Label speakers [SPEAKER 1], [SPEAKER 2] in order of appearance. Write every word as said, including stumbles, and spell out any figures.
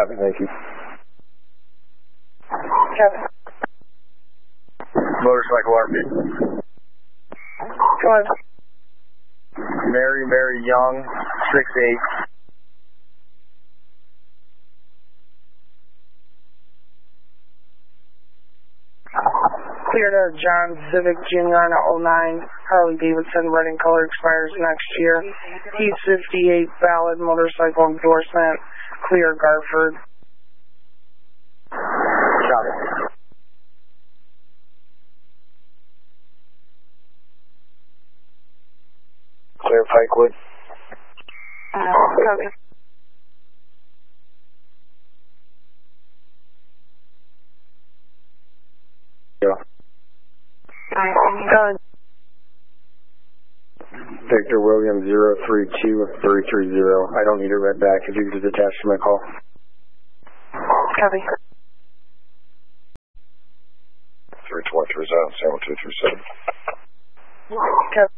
[SPEAKER 1] Copy, thank you.
[SPEAKER 2] Copy.
[SPEAKER 1] Motorcycle R P.
[SPEAKER 2] Go ahead.
[SPEAKER 1] Mary, Mary Young, six eight.
[SPEAKER 2] Clear to John Civic Junior on oh nine, Harley Davidson, red in color, expires next year. He's fifty-eight, valid motorcycle endorsement. Clear Garford.
[SPEAKER 1] Copy. Clear Pikewood.
[SPEAKER 2] Uh, copy.
[SPEAKER 1] Yeah.
[SPEAKER 2] Go ahead.
[SPEAKER 1] Victor Williams, zero three two three three zero. I don't need it read back. If you could just attach to my call.
[SPEAKER 2] Copy.
[SPEAKER 1] three two one three zero, seven two three seven.
[SPEAKER 2] Copy.